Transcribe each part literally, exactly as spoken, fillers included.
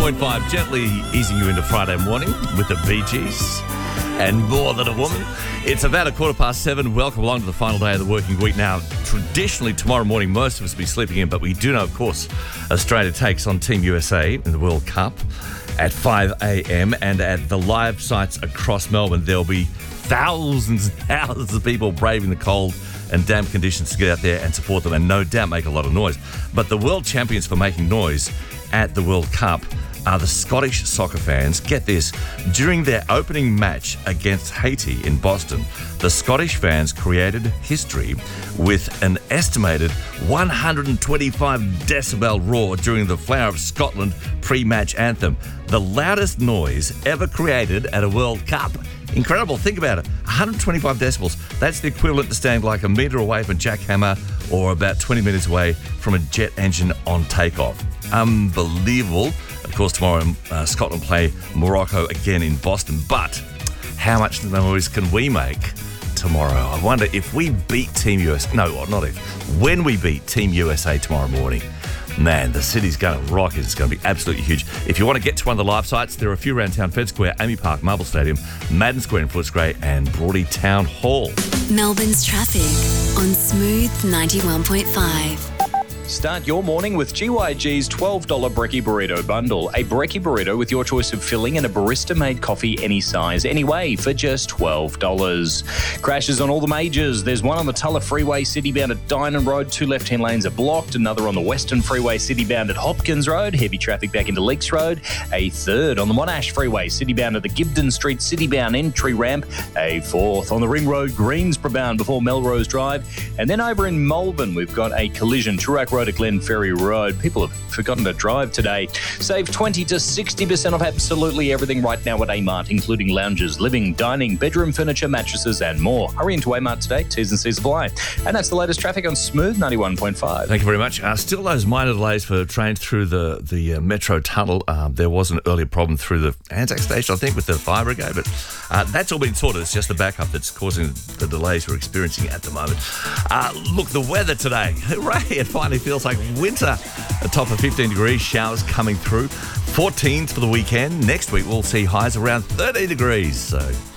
point five, gently easing you into Friday morning with the Bee Gees and More Than a Woman. It's about a quarter past seven. Welcome along to the final day of the working week. Now, traditionally, tomorrow morning, most of us will be sleeping in, but we do know, of course, Australia takes on Team U S A in the World Cup at five a.m. and at the live sites across Melbourne, there'll be thousands and thousands of people braving the cold and damp conditions to get out there and support them and no doubt make a lot of noise. But the world champions for making noise at the World Cup are the Scottish soccer fans. Get this, during their opening match against Haiti in Boston, the Scottish fans created history with an estimated one hundred twenty-five decibel roar during the Flower of Scotland pre-match anthem, the loudest noise ever created at a World Cup. Incredible. Think about it. one hundred twenty-five decibels. That's the equivalent to standing like a metre away from Jack Hammer or about twenty minutes away from a jet engine on takeoff. Unbelievable. Of course, tomorrow uh, Scotland play Morocco again in Boston. But how much noise can we make tomorrow? I wonder if we beat Team U S A. No, not if. When we beat Team U S A tomorrow morning. Man, the city's going to rock. It's going to be absolutely huge. If you want to get to one of the live sites, there are a few around town: Fed Square, Amy Park, Marble Stadium, Madden Square in Footscray, and Broady Town Hall. Melbourne's traffic on Smooth ninety-one point five. Start your morning with G Y G's twelve dollars Brekkie Burrito Bundle. A Brekkie Burrito with your choice of filling and a barista-made coffee any size, anyway, for just twelve dollars. Crashes on all the majors. There's one on the Tulla Freeway, city-bound at Dynon Road. Two left-hand lanes are blocked. Another on the Western Freeway, city-bound at Hopkins Road. Heavy traffic back into Leaks Road. A third on the Monash Freeway, city-bound at the Gibden Street, city-bound entry ramp. A fourth on the Ring Road, Greensboro-bound before Melrose Drive. And then over in Melbourne, we've got a collision. Toorak Road at Glen Ferry Road. People have forgotten to drive today. Save twenty to sixty percent off absolutely everything right now at Amart, including lounges, living, dining, bedroom furniture, mattresses, and more. Hurry into Amart today. T's and C's apply. And that's the latest traffic on Smooth ninety-one point five. Thank you very much. Uh, still those minor delays for trains through the, the uh, Metro Tunnel. Uh, there was an earlier problem through the Anzac Station, I think, with the fire brigade, but uh, that's all been sorted. It's just the backup that's causing the delays we're experiencing at the moment. Uh, look, the weather today. Hooray! It finally feels like winter. A top of fifteen degrees, showers coming through. fourteens for the weekend. Next week we'll see highs around thirteen degrees. So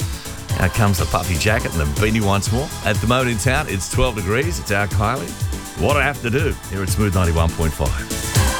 now comes the puffy jacket and the beanie once more. At the moment in town, it's twelve degrees. It's our Kylie. What do I have to do? Here at Smooth ninety-one point five.